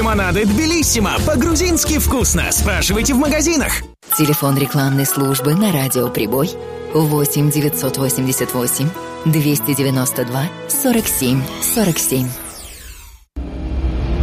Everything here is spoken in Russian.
лимонады Тбилиссимо. По-грузински вкусно. Спрашивайте в магазинах. Телефон рекламной службы на радио Прибой 8 988 292 47 47.